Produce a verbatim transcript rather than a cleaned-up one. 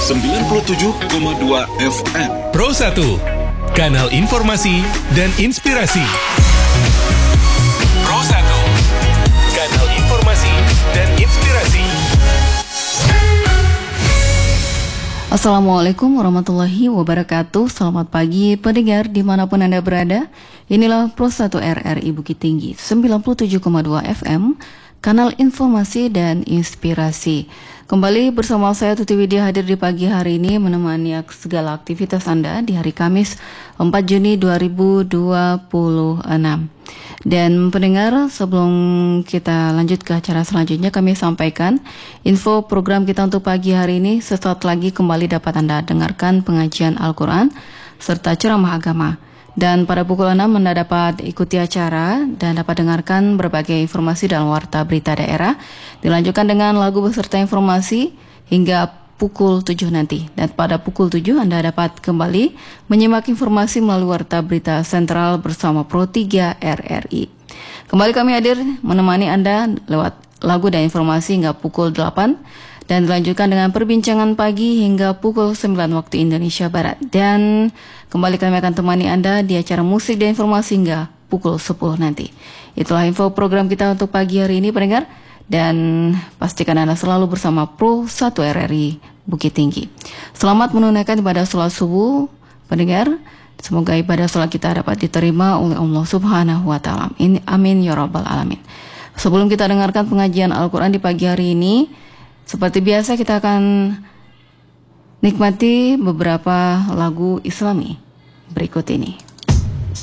sembilan puluh tujuh koma dua F M. Pro satu, kanal informasi dan inspirasi. Pro satu, kanal informasi dan inspirasi. Assalamualaikum warahmatullahi wabarakatuh. Selamat pagi pendengar dimanapun Anda berada. Inilah Pro satu R R I Bukit Tinggi sembilan puluh tujuh koma dua F M, kanal informasi dan inspirasi. Kembali bersama saya Tuti Widya hadir di pagi hari ini menemani segala aktivitas Anda di hari Kamis empat Juni dua ribu dua puluh enam. Dan pendengar, sebelum kita lanjut ke acara selanjutnya, kami sampaikan info program kita untuk pagi hari ini. Sesaat lagi kembali dapat Anda dengarkan pengajian Al-Quran serta ceramah agama. Dan pada pukul enam Anda dapat ikuti acara dan dapat dengarkan berbagai informasi dalam warta berita daerah. Dilanjutkan dengan lagu beserta informasi hingga pukul tujuh nanti. Dan pada pukul tujuh Anda dapat kembali menyimak informasi melalui warta berita sentral bersama Pro tiga R R I. Kembali kami hadir menemani Anda lewat lagu dan informasi hingga pukul delapan. Dan dilanjutkan dengan perbincangan pagi hingga pukul sembilan waktu Indonesia Barat. Dan kembali kami akan temani Anda di acara musik dan informasi hingga pukul sepuluh nanti. Itulah info program kita untuk pagi hari ini pendengar. Dan pastikan Anda selalu bersama Pro satu R R I Bukit Tinggi. Selamat menunaikan ibadah sholat subuh pendengar. Semoga ibadah sholat kita dapat diterima oleh Allah Subhanahu wa Ta'ala. Amin ya Rabbal Alamin. Sebelum kita dengarkan pengajian Al-Quran di pagi hari ini, seperti biasa kita akan nikmati beberapa lagu Islami berikut ini.